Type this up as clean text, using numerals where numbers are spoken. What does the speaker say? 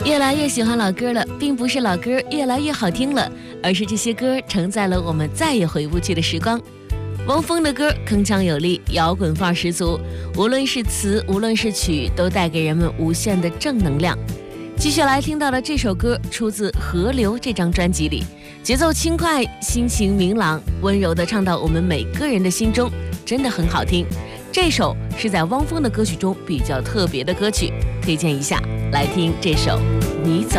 越来越喜欢老歌了，并不是老歌越来越好听了，而是这些歌承载了我们再也回不去的时光。汪峰的歌铿锵有力，摇滚范儿十足，无论是词，无论是曲，都带给人们无限的正能量。继续来听到的这首歌出自《河流》这张专辑里，节奏轻快，心情明朗，温柔地唱到我们每个人的心中，真的很好听。这首是在汪峰的歌曲中比较特别的歌曲，推荐一下，来听这首《你走》。